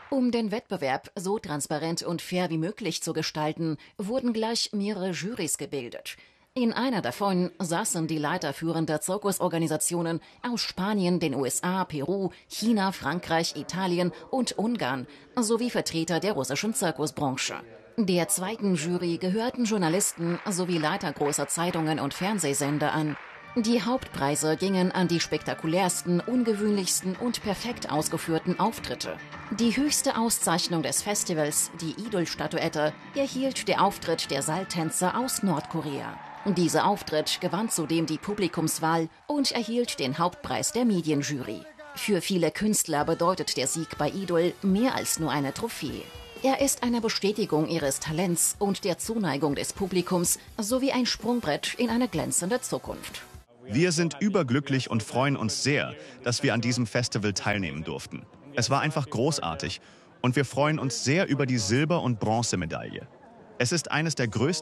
Um den Wettbewerb so transparent und fair wie möglich zu gestalten, wurden gleich mehrere Jurys gebildet. In einer davon saßen die Leiter führender Zirkusorganisationen aus Spanien, den USA, Peru, China, Frankreich, Italien und Ungarn sowie Vertreter der russischen Zirkusbranche. Der zweiten Jury gehörten Journalisten sowie Leiter großer Zeitungen und Fernsehsender an. Die Hauptpreise gingen an die spektakulärsten, ungewöhnlichsten und perfekt ausgeführten Auftritte. Die höchste Auszeichnung des Festivals, die Idol-Statuette, erhielt der Auftritt der Seiltänzer aus Nordkorea. Dieser Auftritt gewann zudem die Publikumswahl und erhielt den Hauptpreis der Medienjury. Für viele Künstler bedeutet der Sieg bei Idol mehr als nur eine Trophäe. Er ist eine Bestätigung ihres Talents und der Zuneigung des Publikums sowie ein Sprungbrett in eine glänzende Zukunft. Wir sind überglücklich und freuen uns sehr, dass wir an diesem Festival teilnehmen durften. Es war einfach großartig und wir freuen uns sehr über die Silber- und Bronzemedaille. Es ist eines der größten